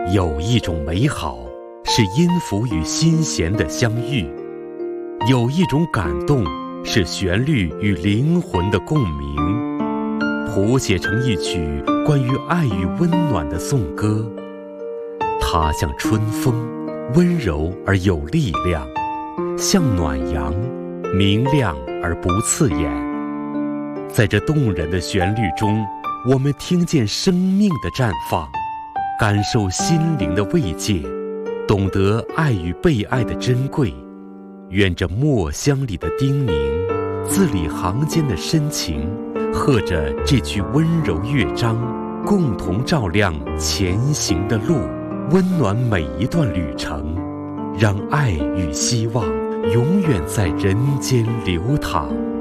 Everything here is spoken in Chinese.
有一种美好，是音符与心弦的相遇；有一种感动，是旋律与灵魂的共鸣，谱写成一曲关于爱与温暖的颂歌。它像春风，温柔而有力量；像暖阳，明亮而不刺眼。在这动人的旋律中，我们听见生命的绽放，感受心灵的慰藉，懂得爱与被爱的珍贵。愿这墨香里的叮咛，字里行间的深情，和着这句温柔乐章，共同照亮前行的路，温暖每一段旅程，让爱与希望永远在人间流淌。